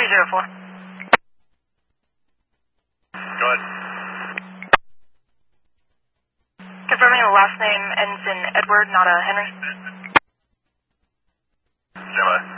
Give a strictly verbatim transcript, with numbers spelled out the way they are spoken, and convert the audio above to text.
three zero four. Go ahead. Confirming the last name ends in Edward, not a Henry. Stand by.